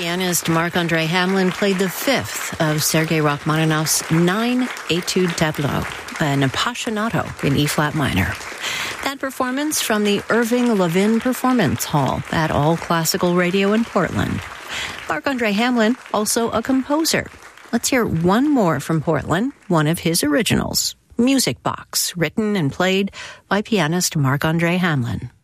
Pianist Marc-André Hamelin played the fifth of Sergei Rachmaninoff's 9 Etude Tableaux, an Appassionato in E-flat minor. That performance from the Irving Levin Performance Hall at All Classical Radio in Portland. Marc-André Hamelin, also a composer. Let's hear one more from Portland, one of his originals, Music Box, written and played by pianist Marc-André Hamelin.